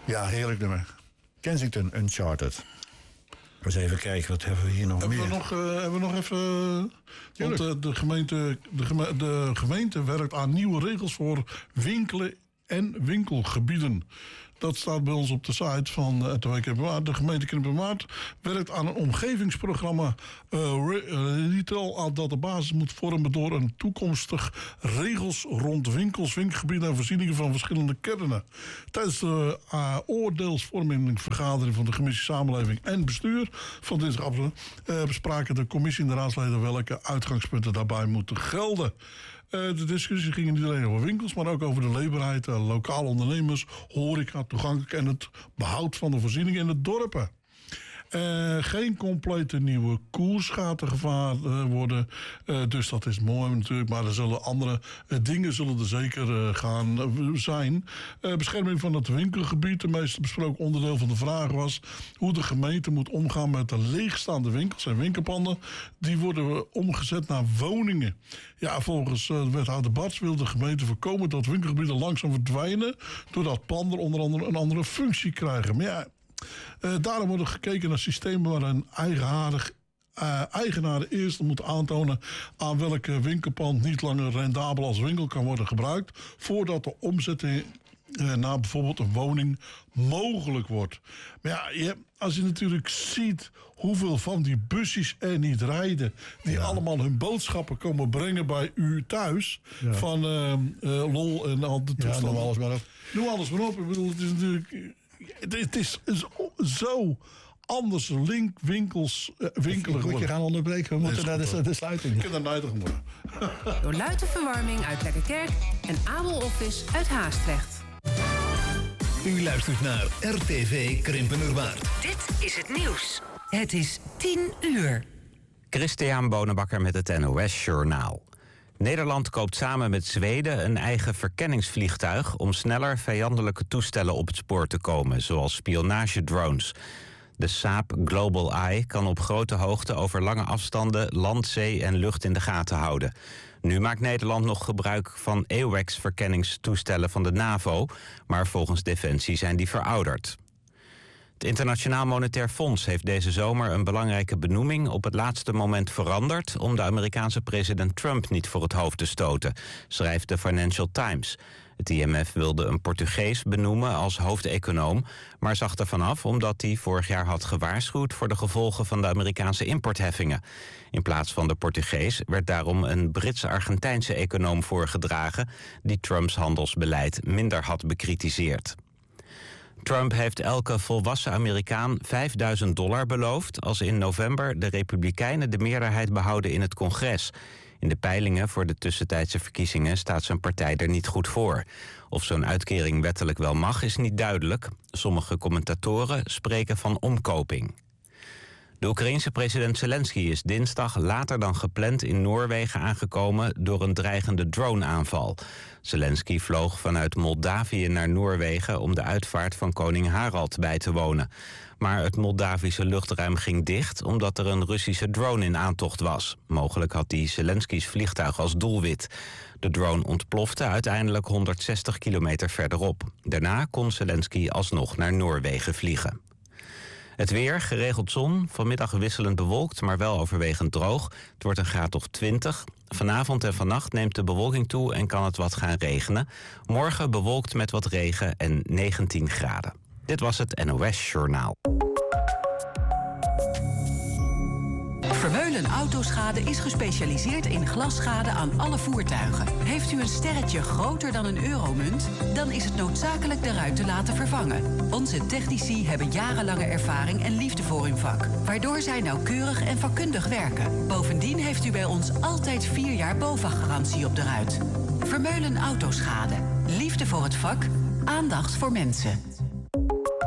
Ja, heerlijk nummer. Kensington Uncharted. Eens even kijken, wat hebben we hier nog meer? Hebben we nog even... Want de gemeente werkt aan nieuwe regels voor winkelen en winkelgebieden. Dat staat bij ons op de site van het WKB. De gemeente Krimpenmaart werkt aan een omgevingsprogramma retail dat de basis moet vormen door een toekomstig regels rond winkels, winkelgebieden en voorzieningen van verschillende kernen. Tijdens de oordeelsvormingvergadering van de commissie Samenleving en Bestuur van dinsdag bespraken de commissie en de raadsleden welke uitgangspunten daarbij moeten gelden. De discussie ging niet alleen over winkels, maar ook over de leefbaarheid, lokale ondernemers, horeca, toegankelijk en het behoud van de voorzieningen in de dorpen. Geen complete nieuwe koers gaat er gevaar worden. Dus dat is mooi natuurlijk. Maar er zullen andere dingen zullen er zeker gaan zijn. Bescherming van het winkelgebied. De meest besproken onderdeel van de vraag was hoe de gemeente moet omgaan met de leegstaande winkels en winkelpanden. Die worden omgezet naar woningen. Ja, volgens wethouder Barts wil de gemeente voorkomen dat winkelgebieden langzaam verdwijnen. Doordat panden onder andere een andere functie krijgen. Maar ja, daarom wordt er gekeken naar systemen waar een eigenaar eerst moet aantonen aan welke winkelpand niet langer rendabel als winkel kan worden gebruikt, voordat de omzetting naar bijvoorbeeld een woning mogelijk wordt. Maar ja, als je natuurlijk ziet hoeveel van die busjes er niet rijden, die allemaal hun boodschappen komen brengen bij u thuis, van lol en al de toestanden. Noem alles maar op. Noem alles maar op. Ik bedoel, het is natuurlijk... Het is zo anders winkels winkelen. Moet je gaan onderbreken? We moeten naar de sluiting. Ik heb daar nijdig worden. Door Luitenverwarming uit Lekkerkerk en Abel Office uit Haastrecht. U luistert naar RTV Krimpenerwaard. Dit is het nieuws. Het is 10:00. Christian Bonenbakker met het NOS Journaal. Nederland koopt samen met Zweden een eigen verkenningsvliegtuig om sneller vijandelijke toestellen op het spoor te komen, zoals spionagedrones. De Saab Global Eye kan op grote hoogte over lange afstanden land, zee en lucht in de gaten houden. Nu maakt Nederland nog gebruik van AWACS-verkenningstoestellen van de NAVO, maar volgens Defensie zijn die verouderd. Het Internationaal Monetair Fonds heeft deze zomer een belangrijke benoeming op het laatste moment veranderd om de Amerikaanse president Trump niet voor het hoofd te stoten, schrijft de Financial Times. Het IMF wilde een Portugees benoemen als hoofdeconoom, maar zag ervan af omdat hij vorig jaar had gewaarschuwd voor de gevolgen van de Amerikaanse importheffingen. In plaats van de Portugees werd daarom een Brits-Argentijnse econoom voorgedragen die Trumps handelsbeleid minder had bekritiseerd. Trump heeft elke volwassen Amerikaan $5.000 beloofd als in november de Republikeinen de meerderheid behouden in het congres. In de peilingen voor de tussentijdse verkiezingen staat zijn partij er niet goed voor. Of zo'n uitkering wettelijk wel mag is niet duidelijk. Sommige commentatoren spreken van omkoping. De Oekraïense president Zelensky is dinsdag later dan gepland in Noorwegen aangekomen door een dreigende droneaanval. Zelensky vloog vanuit Moldavië naar Noorwegen om de uitvaart van koning Harald bij te wonen. Maar het Moldavische luchtruim ging dicht omdat er een Russische drone in aantocht was. Mogelijk had die Zelensky's vliegtuig als doelwit. De drone ontplofte uiteindelijk 160 kilometer verderop. Daarna kon Zelensky alsnog naar Noorwegen vliegen. Het weer, geregeld zon, vanmiddag wisselend bewolkt, maar wel overwegend droog. Het wordt een graad of 20. Vanavond en vannacht neemt de bewolking toe en kan het wat gaan regenen. Morgen bewolkt met wat regen en 19 graden. Dit was het NOS Journaal. Vermeulen Autoschade is gespecialiseerd in glasschade aan alle voertuigen. Heeft u een sterretje groter dan een euromunt? Dan is het noodzakelijk de ruit te laten vervangen. Onze technici hebben jarenlange ervaring en liefde voor hun vak, waardoor zij nauwkeurig en vakkundig werken. Bovendien heeft u bij ons altijd 4 jaar BOVAG-garantie op de ruit. Vermeulen Autoschade. Liefde voor het vak, aandacht voor mensen.